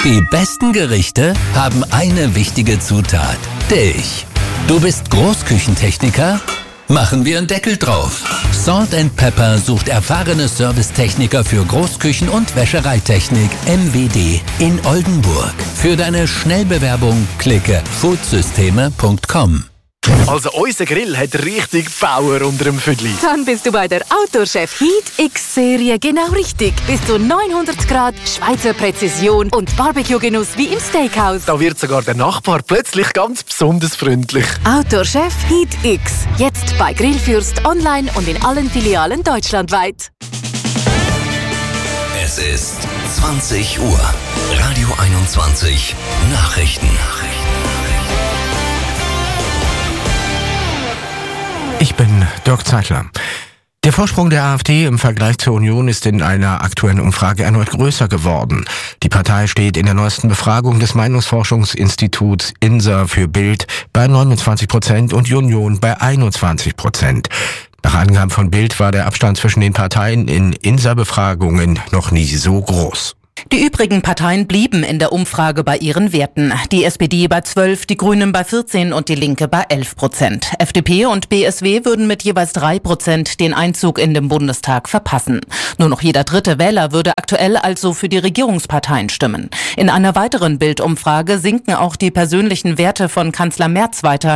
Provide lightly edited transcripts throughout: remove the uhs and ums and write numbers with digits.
Die besten Gerichte haben eine wichtige Zutat: Dich. Du bist Großküchentechniker? Machen wir einen Deckel drauf. Salt & Pepper sucht erfahrene Servicetechniker für Großküchen- und Wäschereitechnik MWD in Oldenburg. Für deine Schnellbewerbung klicke foodsysteme.com. Also unser Grill hat richtig Power unter dem Füdli. Dann bist du bei der Outdoor-Chef Heat X-Serie genau richtig. Bis zu 900 Grad, Schweizer Präzision und Barbecue-Genuss wie im Steakhouse. Da wird sogar der Nachbar plötzlich ganz besonders freundlich. Outdoor-Chef Heat X. Jetzt bei Grillfürst online und in allen Filialen deutschlandweit. Es ist 20 Uhr. Radio 21 Nachrichten. Ich bin Dirk Zeitler. Der Vorsprung der AfD im Vergleich zur Union ist in einer aktuellen Umfrage erneut größer geworden. Die Partei steht in der neuesten Befragung des Meinungsforschungsinstituts INSA für Bild bei 29% und Union bei 21%. Nach Angaben von Bild war der Abstand zwischen den Parteien in INSA-Befragungen noch nie so groß. Die übrigen Parteien blieben in der Umfrage bei ihren Werten. Die SPD bei 12, die Grünen bei 14 und die Linke bei 11%. FDP und BSW würden mit jeweils 3% den Einzug in den Bundestag verpassen. Nur noch jeder dritte Wähler würde aktuell also für die Regierungsparteien stimmen. In einer weiteren Bildumfrage sinken auch die persönlichen Werte von Kanzler Merz weiter.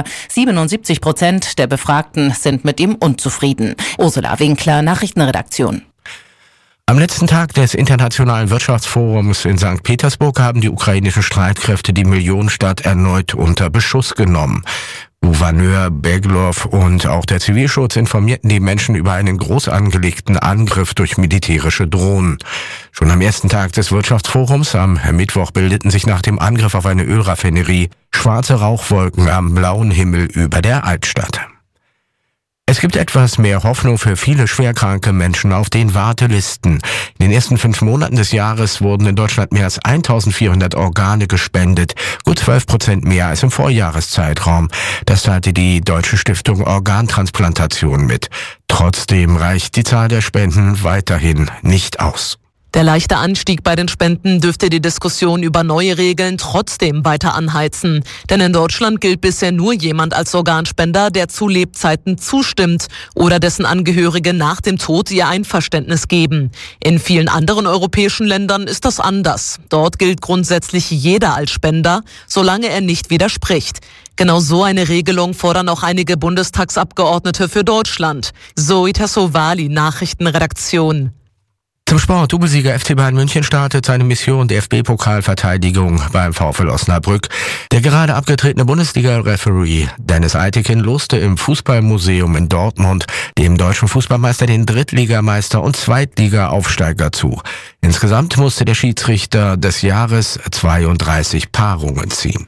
77% der Befragten sind mit ihm unzufrieden. Ursula Winkler, Nachrichtenredaktion. Am letzten Tag des Internationalen Wirtschaftsforums in St. Petersburg haben die ukrainischen Streitkräfte die Millionenstadt erneut unter Beschuss genommen. Gouverneur Beglow und auch der Zivilschutz informierten die Menschen über einen groß angelegten Angriff durch militärische Drohnen. Schon am ersten Tag des Wirtschaftsforums am Mittwoch bildeten sich nach dem Angriff auf eine Ölraffinerie schwarze Rauchwolken am blauen Himmel über der Altstadt. Es gibt etwas mehr Hoffnung für viele schwerkranke Menschen auf den Wartelisten. In den ersten 5 Monaten des Jahres wurden in Deutschland mehr als 1400 Organe gespendet, gut 12% mehr als im Vorjahreszeitraum. Das teilte die Deutsche Stiftung Organtransplantation mit. Trotzdem reicht die Zahl der Spenden weiterhin nicht aus. Der leichte Anstieg bei den Spenden dürfte die Diskussion über neue Regeln trotzdem weiter anheizen. Denn in Deutschland gilt bisher nur jemand als Organspender, der zu Lebzeiten zustimmt oder dessen Angehörige nach dem Tod ihr Einverständnis geben. In vielen anderen europäischen Ländern ist das anders. Dort gilt grundsätzlich jeder als Spender, solange er nicht widerspricht. Genau so eine Regelung fordern auch einige Bundestagsabgeordnete für Deutschland. Zoe Tassovali, Nachrichtenredaktion. Zum Sport. Doublesieger FC Bayern München startet seine Mission DFB-Pokalverteidigung beim VfL Osnabrück. Der gerade abgetretene Bundesliga-Referee Dennis Eitekin loste im Fußballmuseum in Dortmund dem deutschen Fußballmeister den Drittligameister und Zweitliga-Aufsteiger zu. Insgesamt musste der Schiedsrichter des Jahres 32 Paarungen ziehen.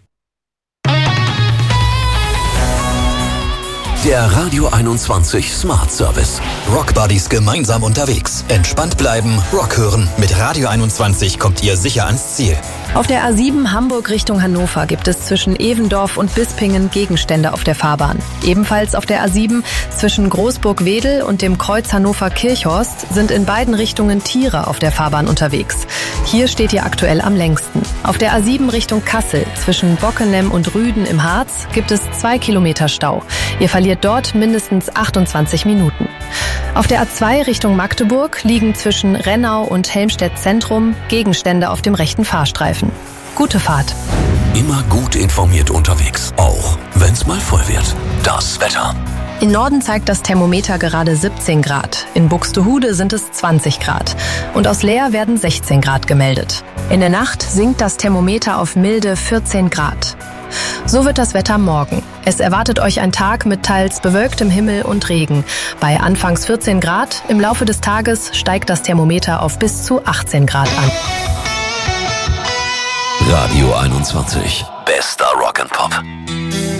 Der Radio 21 Smart Service. Rock Buddies gemeinsam unterwegs. Entspannt bleiben, Rock hören. Mit Radio 21 kommt ihr sicher ans Ziel. Auf der A7 Hamburg Richtung Hannover gibt es zwischen Evendorf und Bispingen Gegenstände auf der Fahrbahn. Ebenfalls auf der A7 zwischen Großburg-Wedel und dem Kreuz Hannover-Kirchhorst sind in beiden Richtungen Tiere auf der Fahrbahn unterwegs. Hier steht ihr aktuell am längsten. Auf der A7 Richtung Kassel zwischen Bockenem und Rüden im Harz gibt es 2 Kilometer Stau. Ihr verliert dort mindestens 28 Minuten. Auf der A2 Richtung Magdeburg liegen zwischen Rennau und Helmstedt Zentrum Gegenstände auf dem rechten Fahrstreifen. Gute Fahrt. Immer gut informiert unterwegs, auch wenn's mal voll wird. Das Wetter. Im Norden zeigt das Thermometer gerade 17 Grad. In Buxtehude sind es 20 Grad. Und aus Leer werden 16 Grad gemeldet. In der Nacht sinkt das Thermometer auf milde 14 Grad. So wird das Wetter morgen. Es erwartet euch ein Tag mit teils bewölktem Himmel und Regen. Bei anfangs 14 Grad, im Laufe des Tages steigt das Thermometer auf bis zu 18 Grad an. Radio 21. Bester Rock'n'Pop.